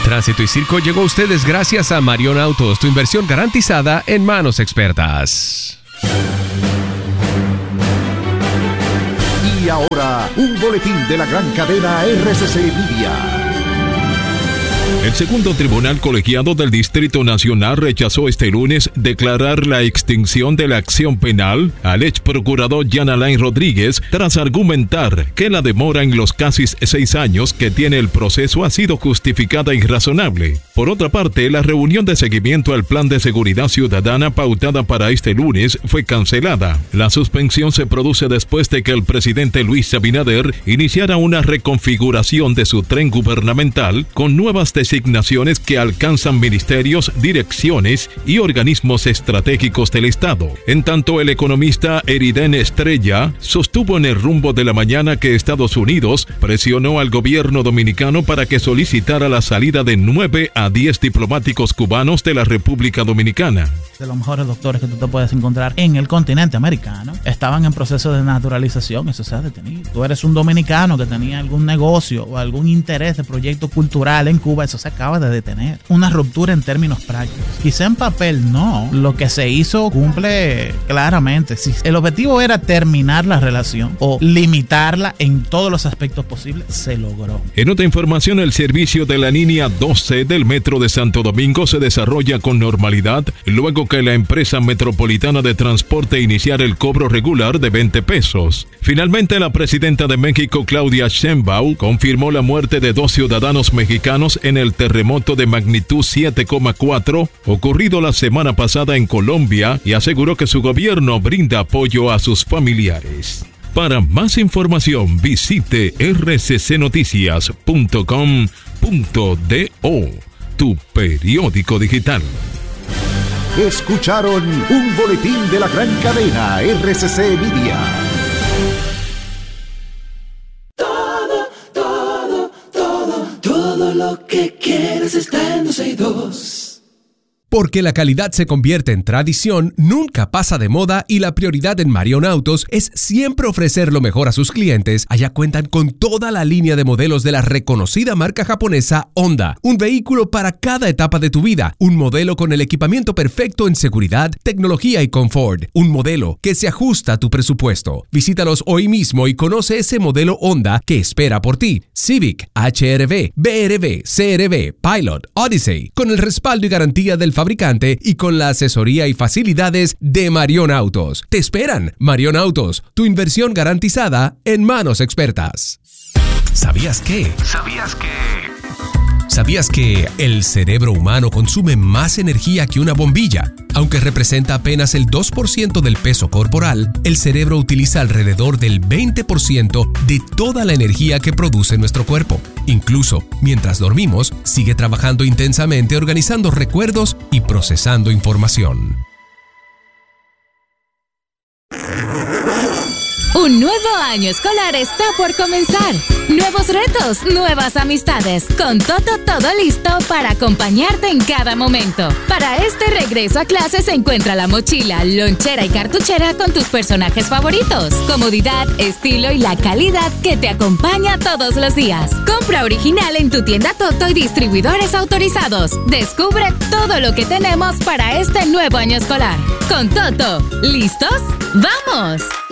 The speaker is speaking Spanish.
Tránsito y Circo llegó a ustedes gracias a Marion Autos, tu inversión garantizada en manos expertas. Y ahora, un boletín de la gran cadena RCC Media. El segundo tribunal colegiado del Distrito Nacional rechazó este lunes declarar la extinción de la acción penal al ex procurador Jan Alain Rodríguez tras argumentar que la demora en los casi 6 años que tiene el proceso ha sido justificada y razonable. Por otra parte, la reunión de seguimiento al Plan de Seguridad Ciudadana pautada para este lunes fue cancelada. La suspensión se produce después de que el presidente Luis Abinader iniciara una reconfiguración de su tren gubernamental con nuevas designaciones que alcanzan ministerios, direcciones y organismos estratégicos del Estado. En tanto, el economista Eriden Estrella sostuvo en el rumbo de la mañana que Estados Unidos presionó al gobierno dominicano para que solicitara la salida de 9 a 10 diplomáticos cubanos de la República Dominicana. De los mejores doctores que tú te puedes encontrar en el continente americano estaban en proceso de naturalización, eso se ha detenido. Tú eres un dominicano que tenía algún negocio o algún interés de proyecto cultural en Cuba, eso se acaba de detener. Una ruptura en términos prácticos. Quizá en papel no, lo que se hizo cumple claramente. Si el objetivo era terminar la relación o limitarla en todos los aspectos posibles, se logró. En otra información, el servicio de la línea 12 del Metro de Santo Domingo se desarrolla con normalidad luego que la empresa metropolitana de transporte iniciara el cobro regular de 20 pesos. Finalmente, la presidenta de México, Claudia Sheinbaum, confirmó la muerte de 2 ciudadanos mexicanos en el terremoto de magnitud 7,4 ocurrido la semana pasada en Colombia y aseguró que su gobierno brinda apoyo a sus familiares. Para más información, visite rccnoticias.com.do, tu periódico digital. Escucharon un boletín de la gran cadena RCC Media. Todo lo que quieres está en 262. Porque la calidad se convierte en tradición, nunca pasa de moda y la prioridad en Marion Autos es siempre ofrecer lo mejor a sus clientes. Allá cuentan con toda la línea de modelos de la reconocida marca japonesa Honda. Un vehículo para cada etapa de tu vida. Un modelo con el equipamiento perfecto en seguridad, tecnología y confort. Un modelo que se ajusta a tu presupuesto. Visítalos hoy mismo y conoce ese modelo Honda que espera por ti. Civic, HR-V, BR-V, CR-V, Pilot, Odyssey. Con el respaldo y garantía del fabricante y con la asesoría y facilidades de Marion Autos. Te esperan. Marion Autos, tu inversión garantizada en manos expertas. ¿Sabías qué? ¿Sabías que el cerebro humano consume más energía que una bombilla? Aunque representa apenas el 2% del peso corporal, el cerebro utiliza alrededor del 20% de toda la energía que produce nuestro cuerpo. Incluso, mientras dormimos, sigue trabajando intensamente organizando recuerdos y procesando información. Un nuevo año escolar está por comenzar. Nuevos retos, nuevas amistades. Con Toto todo listo para acompañarte en cada momento. Para este regreso a clases se encuentra la mochila, lonchera y cartuchera con tus personajes favoritos. Comodidad, estilo y la calidad que te acompaña todos los días. Compra original en tu tienda Toto y distribuidores autorizados. Descubre todo lo que tenemos para este nuevo año escolar. Con Toto, ¿listos? ¡Vamos!